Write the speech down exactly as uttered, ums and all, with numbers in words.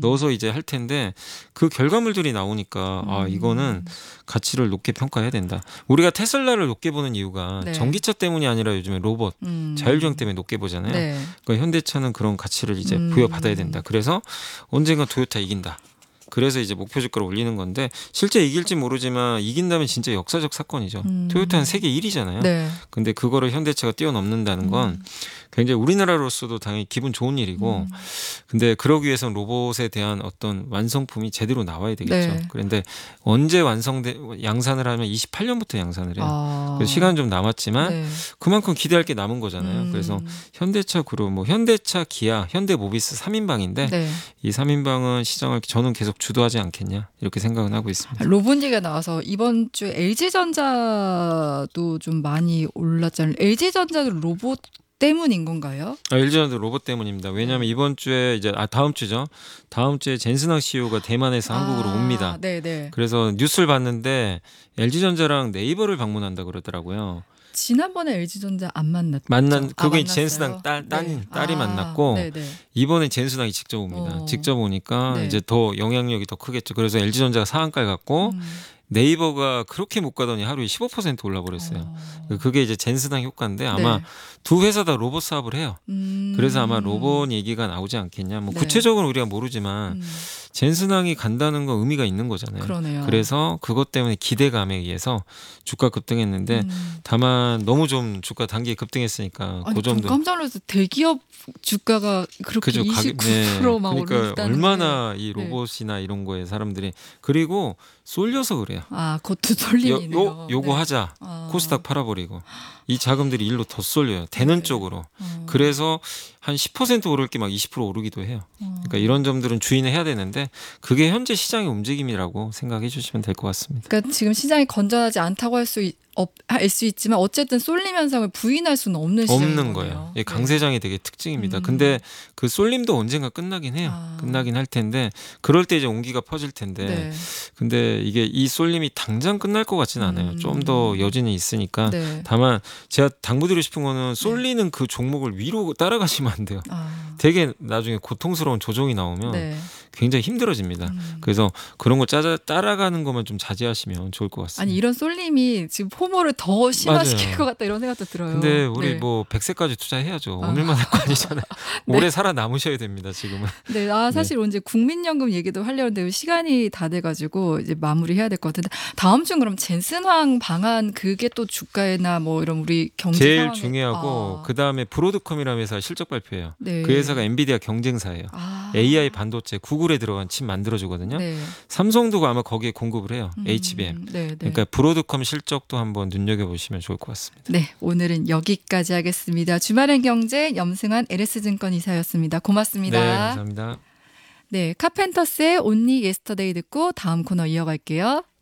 넣어서 이제 할 텐데 그 결과물들이 나오니까 음. 아 이거는 가치를 높게 평가해야 된다. 우리가 테슬라를 높게 보는 이유가 네. 전기차 때문이 아니라 요즘에 로봇, 음. 자율주행 때문에 높게 보잖아요. 네. 그러니까 현대차는 그런 가치를 이제 음. 부여받아야 된다. 그래서 언젠가 토요타 이긴다. 그래서 이제 목표 주가를 올리는 건데 실제 이길지 모르지만 이긴다면 진짜 역사적 사건이죠. 음. 토요타는 세계 일 위잖아요. 네. 근데 그거를 현대차가 뛰어넘는다는 건 음. 굉장히 우리나라로서도 당연히 기분 좋은 일이고 음. 근데 그러기 위해서는 로봇에 대한 어떤 완성품이 제대로 나와야 되겠죠. 네. 그런데 언제 완성돼 양산을 하면 이십팔 년부터 양산을 해요. 아. 그래서 시간은 좀 남았지만 네. 그만큼 기대할 게 남은 거잖아요. 음. 그래서 현대차 그룹, 뭐 현대차, 기아, 현대모비스 삼 인방인데 네. 이 삼 인방은 시장을 저는 계속 주도하지 않겠냐 이렇게 생각은 하고 있습니다. 로봇 얘기가 나와서 이번 주에 엘지전자도 좀 많이 올랐잖아요. 엘지전자도 로봇 때문인 건가요? 아, 엘지전자 로봇 때문입니다. 왜냐하면 이번 주에 이제 아 다음 주죠. 다음 주에 젠슨학 씨이오가 대만에서 한국으로 아, 옵니다. 네네. 그래서 뉴스를 봤는데 엘지전자랑 네이버를 방문한다 그러더라고요. 지난번에 엘지전자 안 만났죠? 만난 아, 그게 만났어요? 젠슨학 딸, 딸 네. 딸이 아, 만났고 네네. 이번에 젠슨학이 직접 옵니다. 어. 직접 오니까 네. 이제 더 영향력이 더 크겠죠. 그래서 엘지전자가 상한가를 갔고 음. 네이버가 그렇게 못 가더니 하루에 십오 퍼센트 올라버렸어요. 어. 그게 이제 젠슨학 효과인데 아마 네. 두 회사 다 로봇 사업을 해요. 음. 그래서 아마 로봇 얘기가 나오지 않겠냐. 뭐 네. 구체적으로 우리가 모르지만 음. 젠슨항이 간다는 건 의미가 있는 거잖아요. 그러네요. 그래서 그것 때문에 기대감에 의해서 주가 급등했는데 음. 다만 너무 좀 주가 단기에 급등했으니까 아니, 그 좀 점도 깜짝 놀라서 대기업 주가가 그렇게 그죠. 가격- 이십구 퍼센트막 그러니까 오르다는 얼마나 이 네. 로봇이나 이런 거에 사람들이 그리고 쏠려서 그래요. 아, 그것도 요, 쏠림이네요. 요, 요거 네. 하자. 아. 코스닥 팔아버리고 이 자금들이 일로 더 쏠려요. 되는 네. 쪽으로. 어. 그래서 한 십 퍼센트 오를 게 막 이십 퍼센트 오르기도 해요. 어. 그러니까 이런 점들은 주의는 해야 되는데 그게 현재 시장의 움직임이라고 생각해 주시면 될 것 같습니다. 그러니까 지금 시장이 건전하지 않다고 할 수 할 수 있지만 어쨌든 쏠림 현상을 부인할 수는 없는 시장인 없는 거네요. 거예요. 예, 네. 강세장이 되게 특징입니다. 음. 근데 그 쏠림도 언젠가 끝나긴 해요. 아. 끝나긴 할 텐데 그럴 때 이제 온기가 퍼질 텐데 네. 근데 이게 이 쏠림이 당장 끝날 것 같지는 않아요. 음. 좀 더 여진이 있으니까 네. 다만 제가 당부드리고 싶은 거는 쏠리는 그 종목을 위로 따라가시면 안 돼요. 아. 되게 나중에 고통스러운 조정이 나오면 네. 굉장히 힘들어집니다. 음. 그래서 그런 거 짜자, 따라가는 것만 좀 자제하시면 좋을 것 같습니다. 아니 이런 쏠림이 지금 포모를 더 심화시킬 맞아요. 것 같다 이런 생각도 들어요. 근데 우리 네. 뭐 백 세까지 투자해야죠. 아. 오늘만 할 거 아니잖아요. 네. 오래 살아남으셔야 됩니다. 지금은. 네, 아 사실 오늘 이제 국민연금 얘기도 하려는데 시간이 다 돼가지고 이제 마무리해야 될 것 같은데 다음 주는 그럼 젠슨황 방한 그게 또 주가에나 뭐 이런 우리 경제 제일 상황에 중요하고 아. 그 다음에 브로드컴이라는 회사 실적 발표해요. 네. 그 회사가 엔비디아 경쟁사예요. 아. 에이아이 반도체 구글에 들어간 칩 만들어주거든요. 네. 삼성도 아마 거기에 공급을 해요. 음, 에이치비엠. 네, 네. 그러니까 브로드컴 실적도 한번 눈여겨보시면 좋을 것 같습니다. 네, 오늘은 여기까지 하겠습니다. 주말엔 경제 염승환 엘에스증권 이사였습니다. 고맙습니다. 네, 감사합니다. 네, 카펜터스의 Only Yesterday 듣고 다음 코너 이어갈게요.